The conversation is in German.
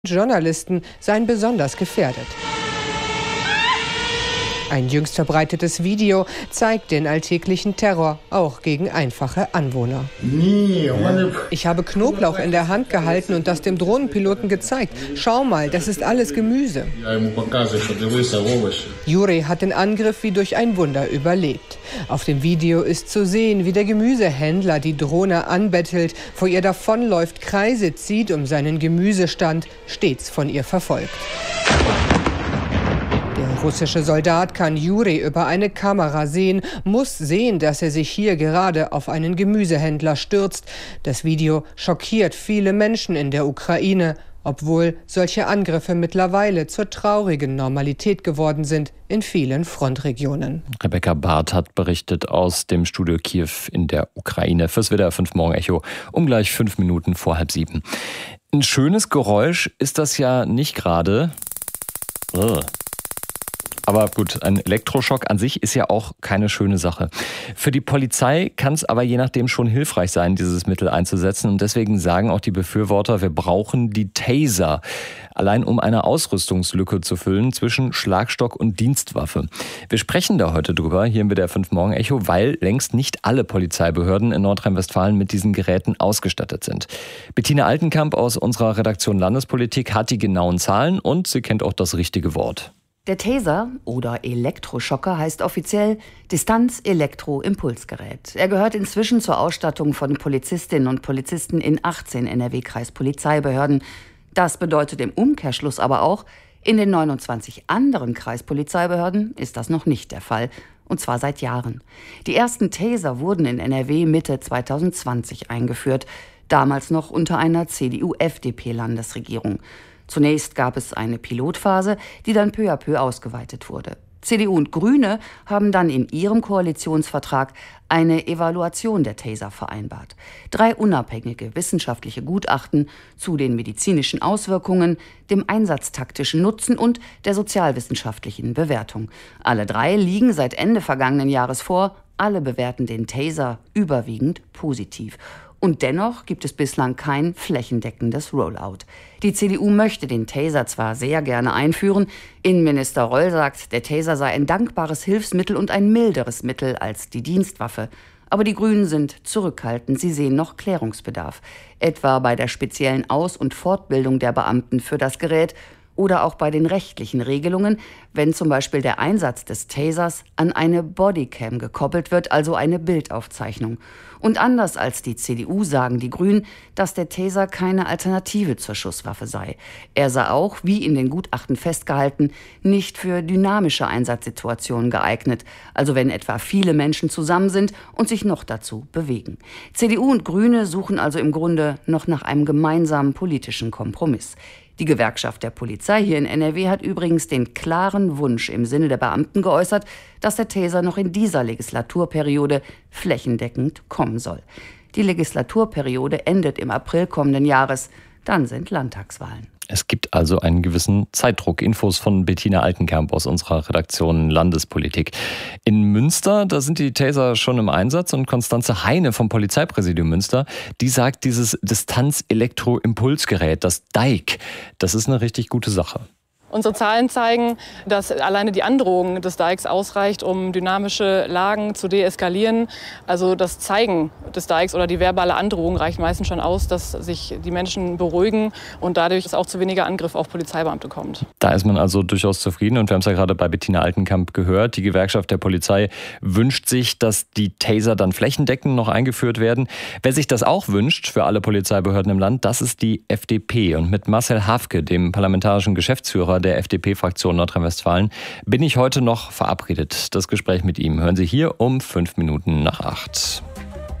Journalisten seien besonders gefährdet. Ein jüngst verbreitetes Video zeigt den alltäglichen Terror, auch gegen einfache Anwohner. Ich habe Knoblauch in der Hand gehalten und das dem Drohnenpiloten gezeigt. Schau mal, das ist alles Gemüse. Juri hat den Angriff wie durch ein Wunder überlebt. Auf dem Video ist zu sehen, wie der Gemüsehändler die Drohne anbettelt, vor ihr davonläuft, Kreise zieht, um seinen Gemüsestand, stets von ihr verfolgt. Der russische Soldat kann Juri über eine Kamera sehen, muss sehen, dass er sich hier gerade auf einen Gemüsehändler stürzt. Das Video schockiert viele Menschen in der Ukraine, obwohl solche Angriffe mittlerweile zur traurigen Normalität geworden sind in vielen Frontregionen. Rebecca Barth hat berichtet aus dem Studio Kiew in der Ukraine fürs WDR 5 Morgen-Echo um gleich 5 Minuten vor 6:30. Ein schönes Geräusch ist das ja nicht gerade. Aber gut, ein Elektroschock an sich ist ja auch keine schöne Sache. Für die Polizei kann es aber je nachdem schon hilfreich sein, dieses Mittel einzusetzen. Und deswegen sagen auch die Befürworter, wir brauchen die Taser. Allein um eine Ausrüstungslücke zu füllen zwischen Schlagstock und Dienstwaffe. Wir sprechen da heute drüber, hier im WDR 5 Morgen Echo, weil längst nicht alle Polizeibehörden in Nordrhein-Westfalen mit diesen Geräten ausgestattet sind. Bettina Altenkamp aus unserer Redaktion Landespolitik hat die genauen Zahlen und sie kennt auch das richtige Wort. Der Taser oder Elektroschocker heißt offiziell Distanz-Elektro-Impulsgerät. Er gehört inzwischen zur Ausstattung von Polizistinnen und Polizisten in 18 NRW-Kreispolizeibehörden. Das bedeutet im Umkehrschluss aber auch, in den 29 anderen Kreispolizeibehörden ist das noch nicht der Fall. Und zwar seit Jahren. Die ersten Taser wurden in NRW Mitte 2020 eingeführt. Damals noch unter einer CDU-FDP-Landesregierung. Zunächst gab es eine Pilotphase, die dann peu à peu ausgeweitet wurde. CDU und Grüne haben dann in ihrem Koalitionsvertrag eine Evaluation der Taser vereinbart. 3 unabhängige wissenschaftliche Gutachten zu den medizinischen Auswirkungen, dem einsatztaktischen Nutzen und der sozialwissenschaftlichen Bewertung. Alle 3 liegen seit Ende vergangenen Jahres vor. Alle bewerten den Taser überwiegend positiv. Und dennoch gibt es bislang kein flächendeckendes Rollout. Die CDU möchte den Taser zwar sehr gerne einführen. Innenminister Reul sagt, der Taser sei ein dankbares Hilfsmittel und ein milderes Mittel als die Dienstwaffe. Aber die Grünen sind zurückhaltend. Sie sehen noch Klärungsbedarf. Etwa bei der speziellen Aus- und Fortbildung der Beamten für das Gerät oder auch bei den rechtlichen Regelungen, wenn zum Beispiel der Einsatz des Tasers an eine Bodycam gekoppelt wird, also eine Bildaufzeichnung. Und anders als die CDU sagen die Grünen, dass der Taser keine Alternative zur Schusswaffe sei. Er sei auch, wie in den Gutachten festgehalten, nicht für dynamische Einsatzsituationen geeignet, also wenn etwa viele Menschen zusammen sind und sich noch dazu bewegen. CDU und Grüne suchen also im Grunde noch nach einem gemeinsamen politischen Kompromiss. Die Gewerkschaft der Polizei hier in NRW hat übrigens den klaren Wunsch im Sinne der Beamten geäußert, dass der Taser noch in dieser Legislaturperiode flächendeckend kommen soll. Die Legislaturperiode endet im April kommenden Jahres, dann sind Landtagswahlen. Es gibt also einen gewissen Zeitdruck. Infos von Bettina Altenkamp aus unserer Redaktion Landespolitik. In Münster, da sind die Taser schon im Einsatz und Konstanze Heine vom Polizeipräsidium Münster, die sagt, dieses Distanz-Elektro-Impulsgerät, das DEIK, das ist eine richtig gute Sache. Unsere Zahlen zeigen, dass alleine die Androhung des Deiks ausreicht, um dynamische Lagen zu deeskalieren. Also das Zeigen des Deiks oder die verbale Androhung reicht meistens schon aus, dass sich die Menschen beruhigen und dadurch es auch zu weniger Angriff auf Polizeibeamte kommt. Da ist man also durchaus zufrieden und wir haben es ja gerade bei Bettina Altenkamp gehört. Die Gewerkschaft der Polizei wünscht sich, dass die Taser dann flächendeckend noch eingeführt werden. Wer sich das auch wünscht für alle Polizeibehörden im Land, das ist die FDP. Und mit Marcel Hafke, dem parlamentarischen Geschäftsführer der FDP-Fraktion Nordrhein-Westfalen, bin ich heute noch verabredet. Das Gespräch mit ihm hören Sie hier um 5 Minuten nach 8.